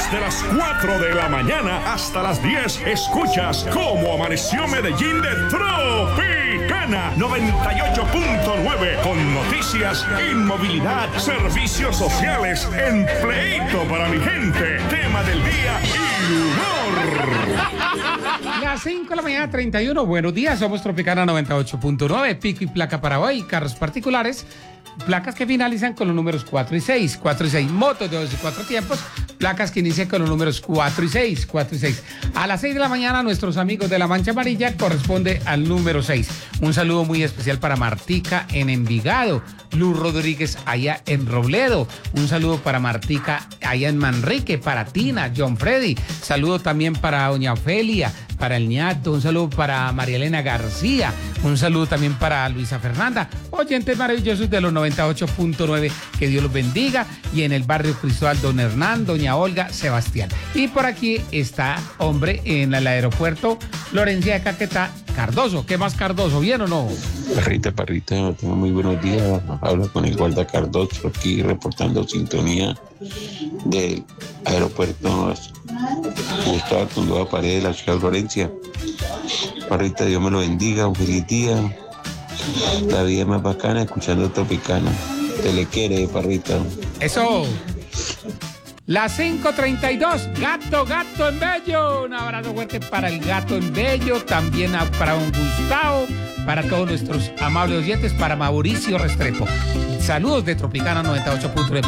Desde las 4 de la mañana hasta las 10, escuchas cómo amaneció Medellín de Tropicana 98.9, con noticias, inmovilidad, servicios sociales, empleito para mi gente, tema del día y humor. Las 5 de la mañana, 31. Buenos días, somos Tropicana 98.9, pico y placa para hoy, carros particulares, placas que finalizan con los números 4 y 6, 4 y 6, motos de 2 y 4 tiempos, placas que inician con los números 4 y 6, 4 y 6. A las 6 de la mañana, nuestros amigos de la Mancha Amarilla corresponde al número 6. Un saludo muy especial para Martica en Envigado, Luz Rodríguez allá en Robledo, un saludo para Martica allá en Manrique, para Tina, John Freddy, saludo también para doña Ofelia, para el ñato, un saludo para María Elena García, un saludo también para Luisa Fernanda, oyentes maravillosos de los 98.9, que Dios los bendiga, y en el barrio Cristóbal, don Hernán, doña Olga, Sebastián. Y por aquí está, hombre, en el aeropuerto Florencia de Caquetá, Cardoso. ¿Qué más, Cardoso? ¿Bien o no? Parrita, tengo muy buenos días. Hablo con el guarda Cardoso aquí reportando sintonía del aeropuerto Gustavo Tundúa Paredes de la ciudad de Florencia. Parrita, Dios me lo bendiga, un feliz día. La vida es más bacana escuchando Tropicana. Te le quiere, Parrita. Eso. Las 5:32, gato en Bello. Un abrazo fuerte para el gato en Bello, también para don Gustavo, para todos nuestros amables oyentes, para Mauricio Restrepo. Saludos de Tropicana 98.9.